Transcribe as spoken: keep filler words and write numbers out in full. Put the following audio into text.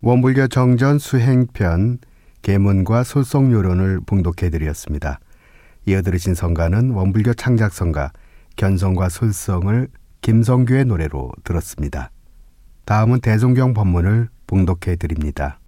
원불교 정전 수행편 계문과 솔송요론을 봉독해드렸습니다. 이어 들으신 성가는 원불교 창작성가 견성과 솔성을 김성규의 노래로 들었습니다. 다음은 대종경 법문을 봉독해드립니다.